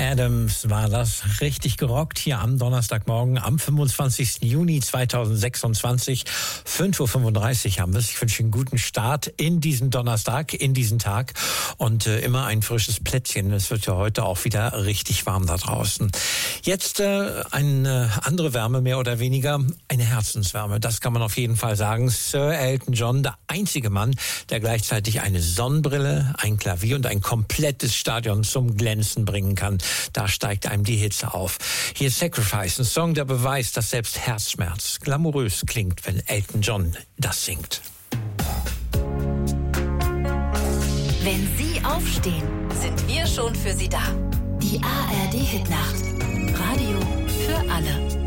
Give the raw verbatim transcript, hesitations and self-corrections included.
Adams war das, richtig gerockt hier am Donnerstagmorgen, am fünfundzwanzigsten Juni zweitausendsechsundzwanzig. fünf Uhr fünfunddreißig haben wir es. Ich wünsche einen guten Start in diesen Donnerstag, in diesen Tag und äh, immer ein frisches Plätzchen. Es wird ja heute auch wieder richtig warm da draußen. Jetzt äh, eine andere Wärme, mehr oder weniger, eine Herzenswärme. Das kann man auf jeden Fall sagen. Sir Elton John, der einzige Mann, der gleichzeitig eine Sonnenbrille, ein Klavier und ein komplettes Stadion zum Glänzen bringen kann. Da steigt einem die Hitze auf. Hier ist Sacrifice, ein Song, der beweist, dass selbst Herzschmerz glamourös klingt, wenn Elton John das singt. Wenn Sie aufstehen, sind wir schon für Sie da. Die A R D Hitnacht. Radio für alle.